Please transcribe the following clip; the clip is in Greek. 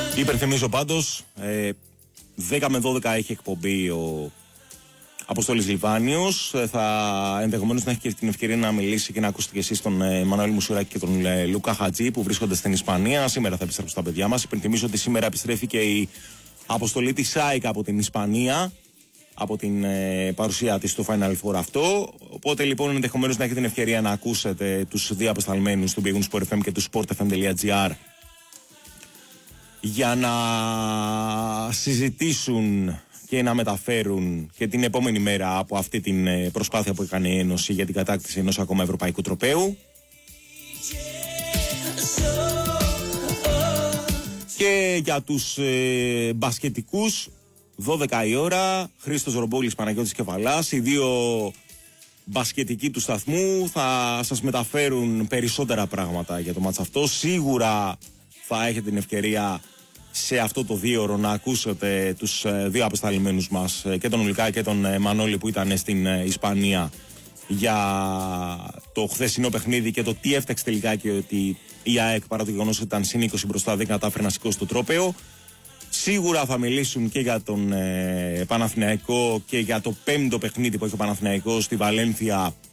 Υπενθυμίζω πάντως, 10 με 12 έχει εκπομπή ο Αποστόλης Λιβάνιος. Θα ενδεχομένως να έχει και την ευκαιρία να μιλήσει και να ακούσετε και εσείς τον Μανώλη Μουσουράκη και τον Λούκα Χατζή που βρίσκονται στην Ισπανία. Σήμερα θα επιστρέψουν τα παιδιά μας. Υπενθυμίζω ότι σήμερα επιστρέφει και η αποστολή της ΣΑΙΚ από την Ισπανία, από την παρουσία της στο Final Four αυτό. Οπότε λοιπόν ενδεχομένως να έχετε την ευκαιρία να ακούσετε τους δύο απεσταλμένους του Big Sport FM και του sportfm.gr για να συζητήσουν και να μεταφέρουν και την επόμενη μέρα από αυτή την προσπάθεια που έκανε η Ένωση για την κατάκτηση ενός ακόμα ευρωπαϊκού τροπαίου. Και για τους μπασκετικούς, 12 η ώρα, Χρήστος Ρομπόλης, Παναγιώτης Κεφαλάς, οι δύο μπασκετικοί του σταθμού θα σας μεταφέρουν περισσότερα πράγματα για το μάτς αυτό. Σίγουρα θα έχετε την ευκαιρία σε αυτό το 2ωρο να ακούσετε τους δύο απεσταλμένους μας, και τον Λουκά και τον Μανώλη που ήταν στην Ισπανία, για το χθεσινό παιχνίδι και το τι έφταξε τελικά και ότι η ΑΕΚ, παρά το γεγονός ότι ήταν συν 20 μπροστά, δεν κατάφερε να σηκώσει το τρόπαιο. Σίγουρα θα μιλήσουν και για τον Παναθηναϊκό και για το 5ο παιχνίδι που έχει ο Παναθηναϊκός στη Βαλένθια